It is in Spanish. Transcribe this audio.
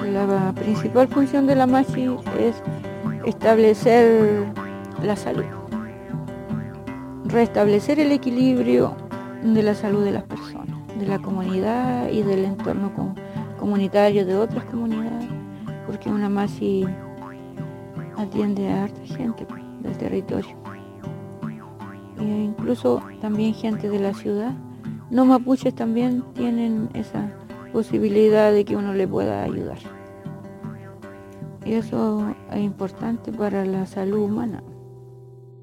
La principal función de la MACHI es establecer la salud, restablecer el equilibrio de la salud de las personas, de la comunidad y del entorno comunitario de otras comunidades, porque una MACHI atiende a harta gente del territorio, e incluso también gente de la ciudad. No mapuches también tienen esa posibilidad de que uno le pueda ayudar. Y eso es importante para la salud humana.